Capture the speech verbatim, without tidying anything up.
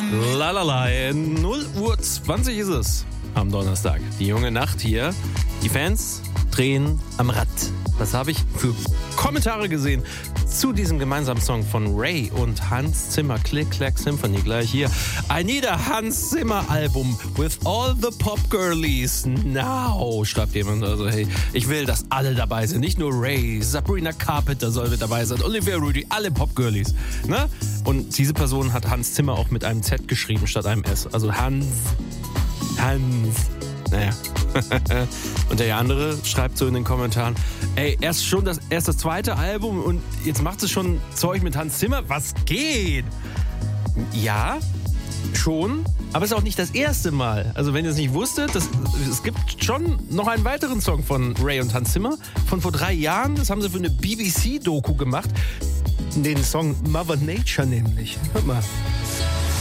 Lalala, null Uhr zwanzig ist es am Donnerstag. Die junge Nacht hier. Die Fans drehen am Rad. Was habe ich für Kommentare gesehen zu diesem gemeinsamen Song von Ray und Hans Zimmer, Click Clack Symphony, gleich hier. I need a Hans Zimmer Album with all the Pop Girlies now, schreibt jemand. Also hey, ich will, dass alle dabei sind. Nicht nur Ray, Sabrina Carpenter soll mit dabei sein, Olivia Rodrigo, alle Pop Girlies. Ne? Und diese Person hat Hans Zimmer auch mit einem Z geschrieben statt einem S. Also Hans, Hans, naja. Und der andere schreibt so in den Kommentaren, ey, erst schon das, erst das zweite Album und jetzt macht es schon Zeug mit Hans Zimmer? Was geht? Ja, schon, aber es ist auch nicht das erste Mal. Also wenn ihr es nicht wusstet, das, es gibt schon noch einen weiteren Song von Ray und Hans Zimmer von vor drei Jahren. Das haben sie für eine B B C-Doku gemacht. Den Song Mother Nature nämlich. Hör mal.